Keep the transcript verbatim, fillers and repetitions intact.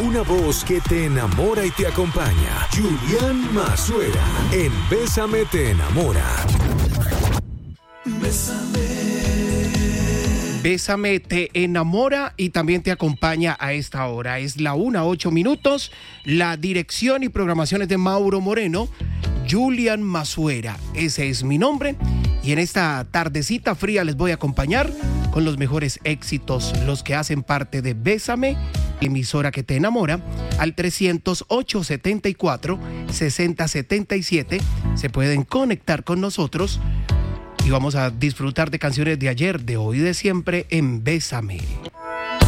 Una voz que te enamora y te acompaña. Julián Mazuera en Bésame te enamora. Bésame. Bésame te enamora y también te acompaña a esta hora. Es la una, ocho minutos. La dirección y programación es de Mauro Moreno. Julián Mazuera, ese es mi nombre. Y en esta tardecita fría les voy a acompañar con los mejores éxitos, los que hacen parte de Bésame, emisora que te enamora, al trescientos ocho, setenta y cuatro, sesenta, setenta y siete. Se pueden conectar con nosotros y vamos a disfrutar de canciones de ayer, de hoy y de siempre en Bésame.